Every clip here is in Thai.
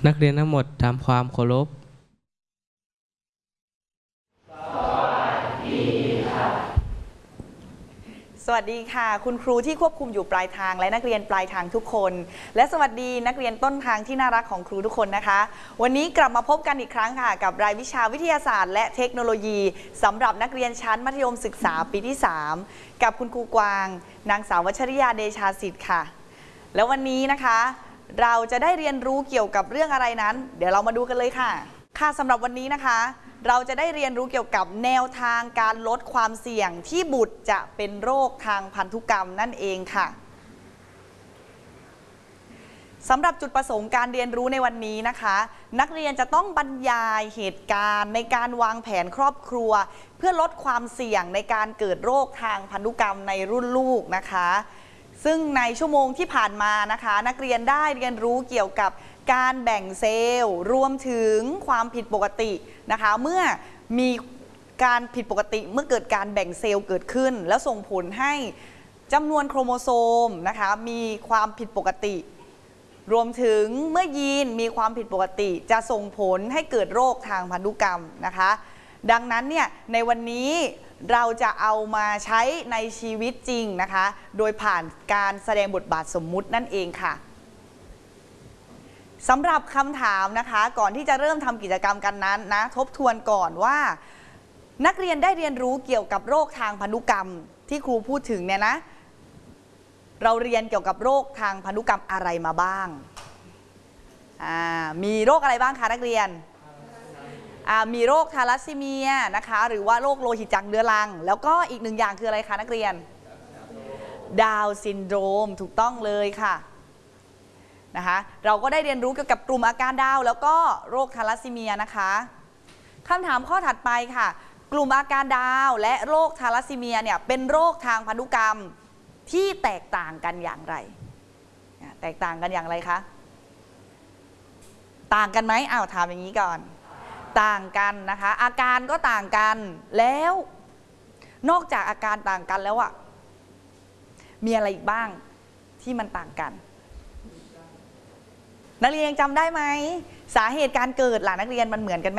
นักเรียนทั้งหมดทำความเคารพสวัสดีค่ะคุณครูที่ควบคุมอยู่ปลายทางและนักเรียนปลายทางทุกคนและสวัสดีนักเรียนต้นทางที่น่ารักของครูทุกคนนะคะวันนี้กลับมาพบกันอีกครั้งค่ะกับรายวิชาวิทยาศาสตร์และเทคโนโลยีสำหรับนักเรียนชั้นมัธยมศึกษาปีที่3กับคุณครูกวางนางสาววัชริยาเดชาสิทธิ์ค่ะแล้ววันนี้นะคะเราจะได้เรียนรู้เกี่ยวกับเรื่องอะไรนั้นเดี๋ยวเรามาดูกันเลยค่ะสำหรับวันนี้นะคะเราจะได้เรียนรู้เกี่ยวกับแนวทางการลดความเสี่ยงที่บุตรจะเป็นโรคทางพันธุกรรมนั่นเองค่ะสำหรับจุดประสงค์การเรียนรู้ในวันนี้นะคะนักเรียนจะต้องบรรยายเหตุการณ์ในการวางแผนครอบครัวเพื่อลดความเสี่ยงในการเกิดโรคทางพันธุกรรมในรุ่นลูกนะคะซึ่งในชั่วโมงที่ผ่านมานะคะนักเรียนได้เรียนรู้เกี่ยวกับการแบ่งเซลล์รวมถึงความผิดปกตินะคะเมื่อมีการผิดปกติเมื่อเกิดการแบ่งเซลล์เกิดขึ้นแล้วส่งผลให้จำนวนโครโมโซมนะคะมีความผิดปกติรวมถึงเมื่อยีนมีความผิดปกติจะส่งผลให้เกิดโรคทางพันธุกรรมนะคะดังนั้นเนี่ยในวันนี้เราจะเอามาใช้ในชีวิตจริงนะคะโดยผ่านการแสดงบทบาทสมมุตินั่นเองค่ะสำหรับคำถามนะคะก่อนที่จะเริ่มทำกิจกรรมกันนั้นนะทบทวนก่อนว่านักเรียนได้เรียนรู้เกี่ยวกับโรคทางพันธุกรรมที่ครูพูดถึงเนี่ยนะเราเรียนเกี่ยวกับโรคทางพันธุกรรมอะไรมาบ้างมีโรคอะไรบ้างคะนักเรียนมีโรคทาลัสซีเมียนะคะหรือว่าโรคโลหิตจางเรื้อรังแล้วก็อีกหนึ่งอย่างคืออะไรคะนักเรียนดาวน์ซินโดรมถูกต้องเลยค่ะนะคะเราก็ได้เรียนรู้เกี่ยวกับกลุ่มอาการดาวน์แล้วก็โรคทาลัสซีเมียนะคะคำถามข้อถัดไปค่ะกลุ่มอาการดาวน์และโรคทาลัสซีเมียเนี่ยเป็นโรคทางพันธุกรรมที่แตกต่างกันอย่างไรแตกต่างกันอย่างไรคะต่างกันไหมถามอย่างนี้ก่อนต่างกันนะคะอาการก็ต่างกันแล้วนอกจากอาการต่างกันแล้วมีอะไรอีกบ้างที่มันต่างกันนักเรียนยังจำได้ไหมสาเหตุการเกิดล่ะนักเรียนมันเหมือนกันไหม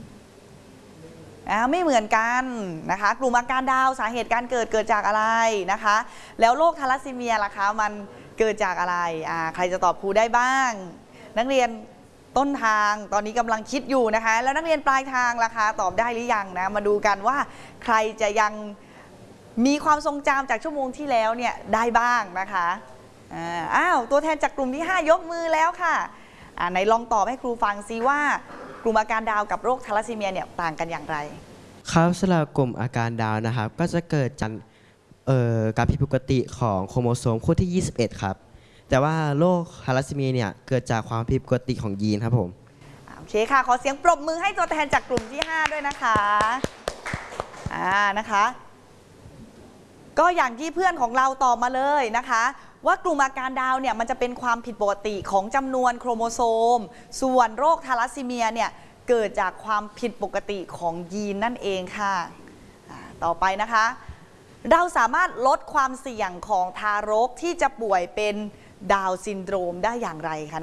ไม่เหมือนกันนะคะกลุ่มอาการดาวสาเหตุการเกิดจากอะไรนะคะแล้วโรคทาลัสซีเมียล่ะคะมันเกิดจากอะไรใครจะตอบครูได้บ้างนักเรียนต้นทางตอนนี้กำลังคิดอยู่นะคะแล้วนักเรียนปลายทางล่ะคะตอบได้หรือยังนะมาดูกันว่าใครจะยังมีความทรงจำจากชั่วโมงที่แล้วเนี่ยได้บ้างนะคะตัวแทนจากกลุ่มที่5ยกมือแล้วค่ะไหนลองตอบให้ครูฟังซิว่ากลุ่มอาการดาวกับโรคทาลัสซีเมียเนี่ยต่างกันอย่างไรครับสำหรับกลุ่มอาการดาวนะครับก็จะเกิดจากการผิดปกติของโครโมโซมคู่ที่21ครับแต่ว่าโรคทาลัสซีเมียเนี่ยเกิดจากความผิดปกติของยีนครับผมโอเคค่ะขอเสียงปรบมือให้ตัวแทนจากกลุ่มที่5ด้วยนะคะนะคะก็อย่างที่เพื่อนของเราตอบมาเลยนะคะว่ากลุ่มอาการดาวเนี่ยมันจะเป็นความผิดปกติของจำนวนโครโมโซมส่วนโรคทาลัสซีเมียเนี่ยเกิดจากความผิดปกติของยีนนั่นเองค่ะต่อไปนะคะเราสามารถลดความเสี่ยงของทารกที่จะป่วยเป็นดาวน์ซินโดรมได้อย่างไรคะ